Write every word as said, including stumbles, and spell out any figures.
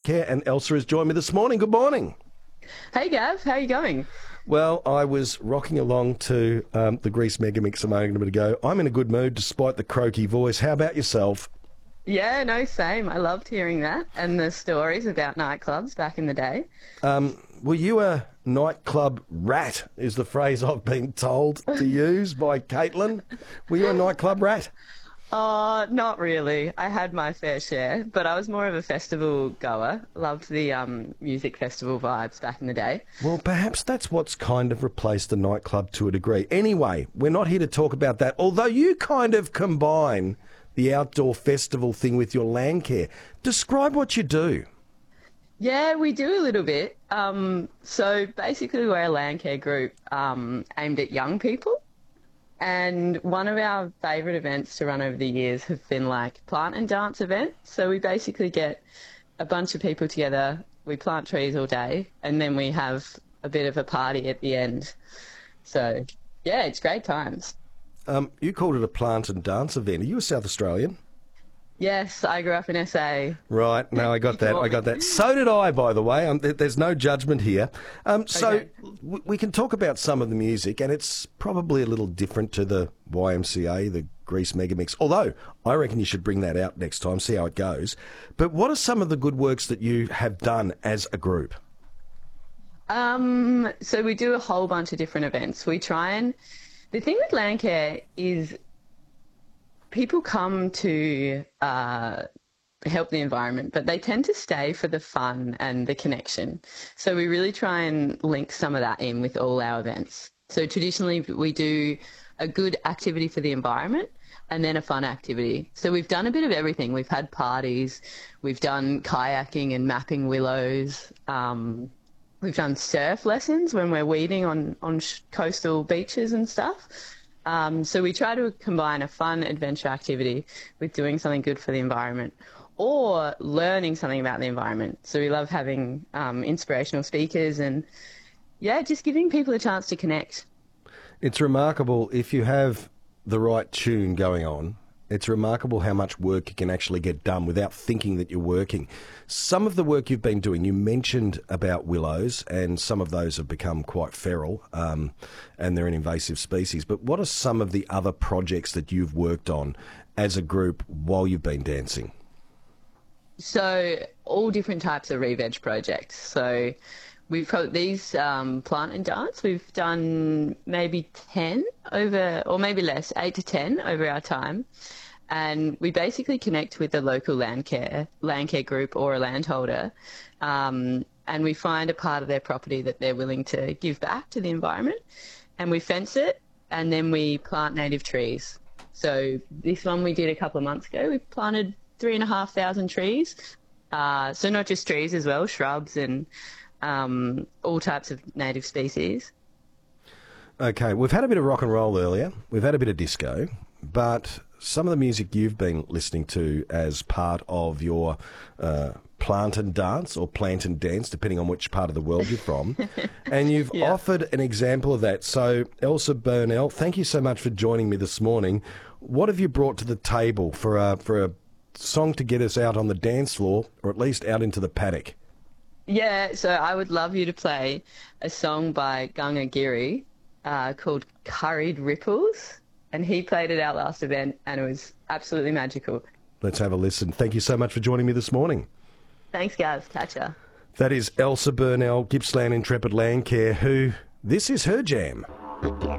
Landcare, and Elsa has joined me this morning. Good morning. Hey Gav, how are you going? Well, I was rocking along to um, the Grease Megamix a moment ago. I'm in a good mood despite the croaky voice. How about yourself? Yeah, no, same. I loved hearing that and the stories about nightclubs back in the day. Um, were you a nightclub rat, is the phrase I've been told to use by Caitlin. Were you a nightclub rat? Uh, not really. I had my fair share, but I was more of a festival goer. Loved the um, music festival vibes back in the day. Well, perhaps that's what's kind of replaced the nightclub to a degree. Anyway, we're not here to talk about that, although you kind of combine the outdoor festival thing with your Landcare. Describe what you do. Yeah, we do a little bit. Um, so basically we're a Landcare group um, aimed at young people. And one of our favourite events to run over the years have been like plant and dance events. So we basically get a bunch of people together, we plant trees all day, and then we have a bit of a party at the end. So, yeah, it's great times. Um, you called it a plant and dance event. Are you a South Australian? Yes, I grew up in S A. Right, no, I got that, I got that. So did I, by the way. Um, th- there's no judgment here. Um, so Okay. w- we can talk about some of the music, and it's probably a little different to the Y M C A, the Grease Megamix, although I reckon you should bring that out next time, see how it goes. But what are some of the good works that you have done as a group? Um, so we do a whole bunch of different events. We try and... The thing with Landcare is people come to uh, help the environment, but they tend to stay for the fun and the connection. So we really try and link some of that in with all our events. So traditionally we do a good activity for the environment and then a fun activity. So we've done a bit of everything. We've had parties, we've done kayaking and mapping willows. Um, we've done surf lessons when we're weeding on, on sh- coastal beaches and stuff. Um, so we try to combine a fun adventure activity with doing something good for the environment or learning something about the environment. So we love having um, inspirational speakers and, yeah, just giving people a chance to connect. It's remarkable if you have the right tune going on. It's remarkable how much work you can actually get done without thinking that you're working. Some of the work you've been doing, you mentioned about willows, and some of those have become quite feral, um, and they're an invasive species. But what are some of the other projects that you've worked on as a group while you've been dancing? So all different types of re-veg projects. So we've got these um, plant and dance. We've done maybe ten over, or maybe less, eight to ten over our time. And we basically connect with the local Landcare, Landcare group or a landholder. Um, and we find a part of their property that they're willing to give back to the environment. And we fence it, and then we plant native trees. So this one we did a couple of months ago. We planted three and a half thousand trees. Uh, so not just trees as well, shrubs and um, all types of native species. Okay, we've had a bit of rock and roll earlier. We've had a bit of disco, but some of the music you've been listening to as part of your uh, plant and dance or plant and dance, depending on which part of the world you're from, and you've Yeah. offered an example of that. So, Elsa Burnell, thank you so much for joining me this morning. What have you brought to the table for a, for a song to get us out on the dance floor, or at least out into the paddock? Yeah, so I would love you to play a song by Gunga Giri uh, called Curried Ripples. And he played it our last event, and it was absolutely magical. Let's have a listen. Thank you so much for joining me this morning. Thanks, guys. Catch ya. That is Elsa Burnell, Gippsland Intrepid Landcare, who this is her jam.